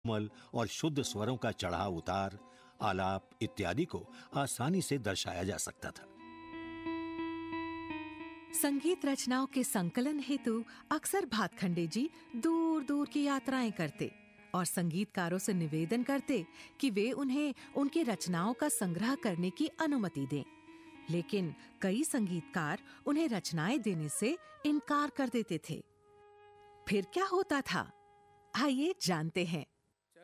कोमल और शुद्ध स्वरों का चढ़ाव उतार, आलाप इत्यादि को आसानी से दर्शाया जा सकता था। संगीत रचनाओं के संकलन हेतु अक्सर भातखंडे जी दूर दूर की यात्राएं करते और संगीतकारों से निवेदन करते कि वे उन्हें उनकी रचनाओं का संग्रह करने की अनुमति दें। लेकिन कई संगीतकार उन्हें रचनाएं देने से इनकार कर देते थे। फिर क्या होता था, आइए जानते हैं।